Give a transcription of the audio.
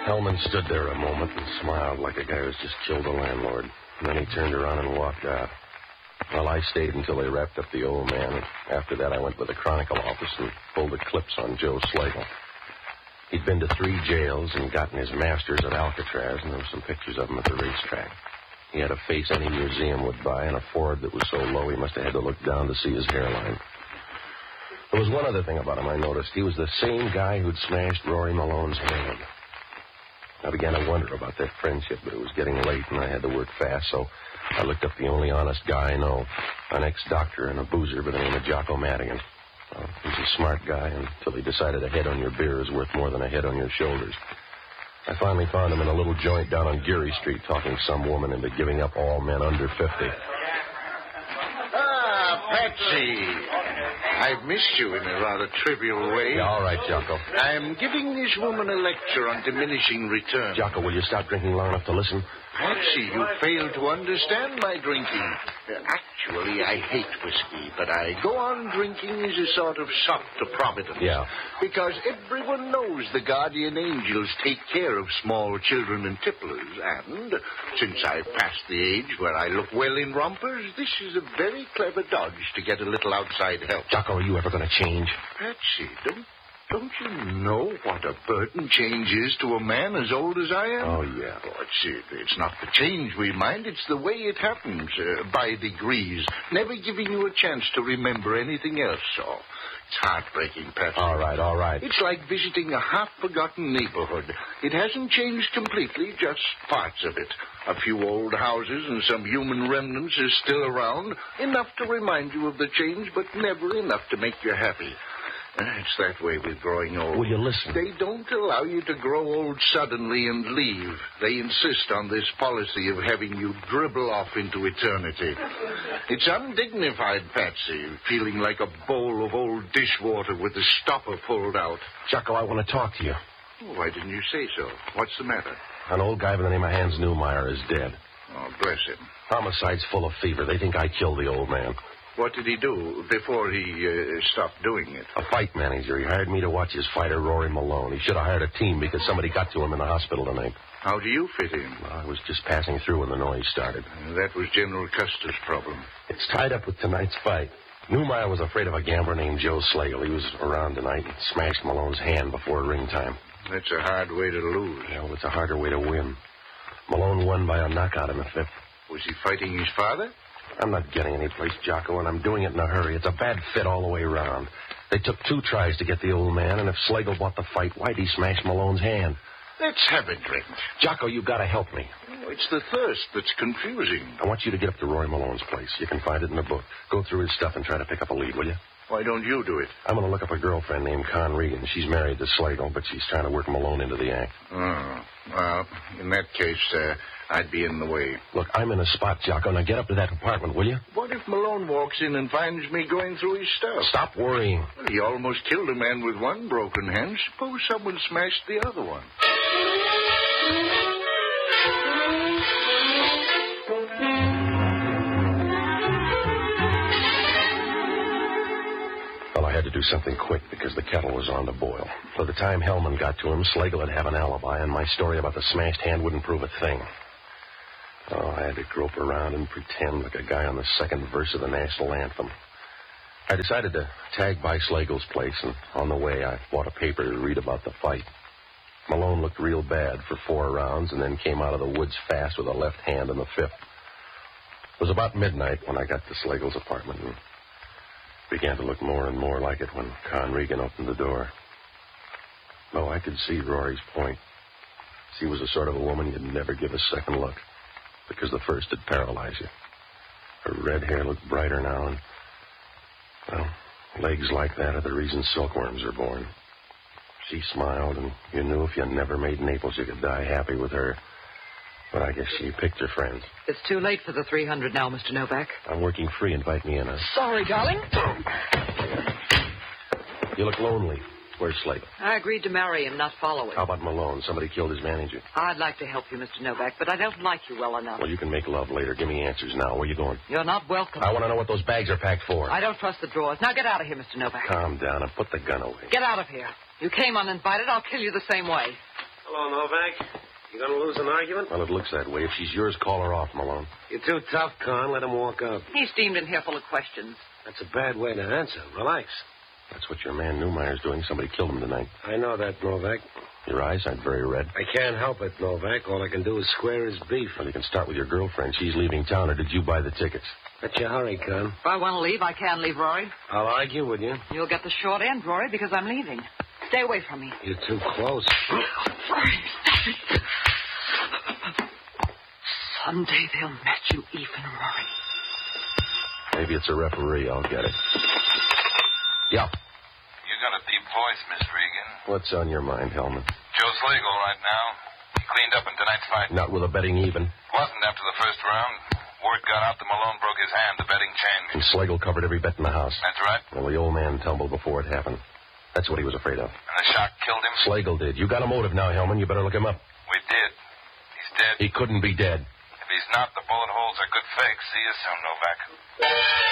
Hellman stood there a moment and smiled like a guy who's just killed a landlord. And then he turned around and walked out. Well, I stayed until they wrapped up the old man. And after that, I went to the Chronicle office and pulled the clips on Joe Slagle. He'd been to 3 jails and gotten his master's at Alcatraz, and there were some pictures of him at the racetrack. He had a face any museum would buy and a forehead that was so low he must have had to look down to see his hairline. There was one other thing about him I noticed. He was the same guy who'd smashed Rory Malone's hand. I began to wonder about that friendship, but it was getting late and I had to work fast, so I looked up the only honest guy I know, an ex-doctor and a boozer by the name of Jocko Madigan. He's a smart guy until he decided a head on your beer is worth more than a head on your shoulders. I finally found him in a little joint down on Geary Street talking some woman into giving up all men under 50. Patsy. I've missed you in a rather trivial way. Yeah, all right, Jocko. I'm giving this woman a lecture on diminishing returns. Jocko, will you stop drinking long enough to listen? Patsy, you fail to understand my drinking. Actually, I hate whiskey, but I go on drinking as a sort of sop to Providence. Yeah. Because everyone knows the guardian angels take care of small children and tipplers, and since I've passed the age where I look well in rompers, this is a very clever dodge to get a little outside help. Jocko, are you ever going to change? Patsy, don't you know what a burden change is to a man as old as I am? Oh, yeah. Oh, it's not the change we mind. It's the way it happens, by degrees, never giving you a chance to remember anything else. Oh, it's heartbreaking, Patsy. All right. It's like visiting a half-forgotten neighborhood. It hasn't changed completely, just parts of it. A few old houses and some human remnants are still around, enough to remind you of the change, but never enough to make you happy. It's that way with growing old. Will you listen? They don't allow you to grow old suddenly and leave. They insist on this policy of having you dribble off into eternity. It's undignified, Patsy, feeling like a bowl of old dishwater with the stopper pulled out. Jocko, I want to talk to you. Why didn't you say so? What's the matter? An old guy by the name of Hans Newmeyer is dead. Oh, bless him. Homicide's full of fever. They think I killed the old man. What did he do before he stopped doing it? A fight manager. He hired me to watch his fighter, Rory Malone. He should have hired a team because somebody got to him in the hospital tonight. How do you fit in? I was just passing through when the noise started. That was General Custer's problem. It's tied up with tonight's fight. Newmeyer was afraid of a gambler named Joe Slagle. He was around tonight and smashed Malone's hand before ring time. That's a hard way to lose. Yeah, well, it's a harder way to win. Malone won by a knockout in the 5th. Was he fighting his father? I'm not getting any place, Jocko, and I'm doing it in a hurry. It's a bad fit all the way around. They took 2 tries to get the old man, and if Slagle bought the fight, why'd he smash Malone's hand? Let's have a drink. Jocko, you've got to help me. Oh, it's the thirst that's confusing. I want you to get up to Roy Malone's place. You can find it in the book. Go through his stuff and try to pick up a lead, will you? Why don't you do it? I'm going to look up a girlfriend named Con Regan. She's married to Slagle, but she's trying to work Malone into the act. Oh, well, in that case, I'd be in the way. Look, I'm in a spot, Jocko. Now get up to that apartment, will you? What if Malone walks in and finds me going through his stuff? Stop worrying. Well, he almost killed a man with one broken hand. Suppose someone smashed the other one. I had to do something quick because the kettle was on to boil. By the time Hellman got to him, Slagle would have an alibi, and my story about the smashed hand wouldn't prove a thing. Oh, I had to grope around and pretend like a guy on the second verse of the national anthem. I decided to tag by Slagle's place, and on the way, I bought a paper to read about the fight. Malone looked real bad for 4 rounds and then came out of the woods fast with a left hand in the 5th. It was about midnight when I got to Slagle's apartment, and began to look more and more like it when Con Regan opened the door. Oh, I could see Rory's point. She was the sort of a woman you'd never give a second look, because the first would paralyze you. Her red hair looked brighter now, and, well, legs like that are the reason silkworms are born. She smiled, and you knew if you never made Naples, you could die happy with her. But I guess she picked her friends. It's too late for the 300 now, Mr. Novak. I'm working free. Invite me in. Sorry, darling. You look lonely. Where's Slagle? I agreed to marry him, not follow him. How about Malone? Somebody killed his manager. I'd like to help you, Mr. Novak, but I don't like you well enough. Well, you can make love later. Give me answers now. Where are you going? You're not welcome. I want to know what those bags are packed for. I don't trust the drawers. Now get out of here, Mr. Novak. Calm down and put the gun away. Get out of here. You came uninvited. I'll kill you the same way. Hello, Novak. You gonna lose an argument? Well, it looks that way. If she's yours, call her off, Malone. You're too tough, Con. Let him walk out. He's steamed in here full of questions. That's a bad way to answer. Relax. That's what your man Newmeyer's doing. Somebody killed him tonight. I know that, Novak. Your eyes aren't very red. I can't help it, Novak. All I can do is square his beef. Well, you can start with your girlfriend. She's leaving town, or did you buy the tickets? What's your hurry, Con? If I want to leave, I can leave, Rory. I'll argue with you. You'll get the short end, Rory, because I'm leaving. Stay away from me. You're too close. Rory, stop it. Someday they'll match you even, Rory. Maybe it's a referee. I'll get it. Yeah. You got a deep voice, Miss Regan. What's on your mind, Hellman? Joe Slagle right now. He cleaned up in tonight's fight. Not with a betting even. Wasn't after the first round. Word got out that Malone broke his hand. The betting changed. And Slagle covered every bet in the house. That's right. Well, the old man tumbled before it happened. That's what he was afraid of. And the shock killed him? Slagle did. You got a motive now, Hellman. You better look him up. We did. He's dead. He couldn't be dead. If he's not, the bullet holes are good fakes. See you soon, Novak.